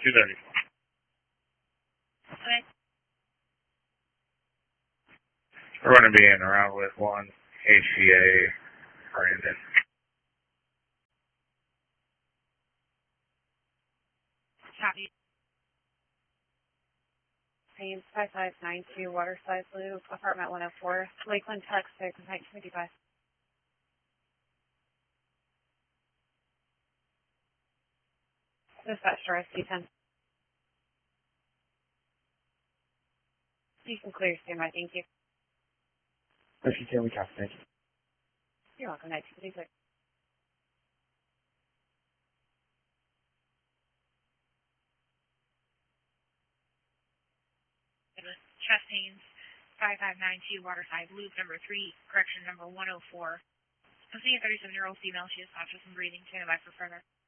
230. Okay. We're going to be in around with 1 HCA Brandon. Copy. Haynes 5592 Waterside Loop, apartment 104, Lakeland, Texas, 1955. Dispatch to rescue 10. You can clear standby, thank you. Rescue 10, we copy, thank you. You're welcome, 1956. Chest Haynes 5592 Waterside Loop number 3, correction number 104. I'm seeing a 37-year-old female. She has conscious and breathing. Standing by for further.